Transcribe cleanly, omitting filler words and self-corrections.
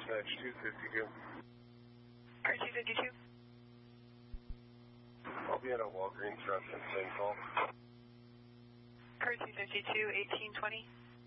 dispatch 252. Car 252. I'll be at a Walgreens reference same call. Car 252, 1820.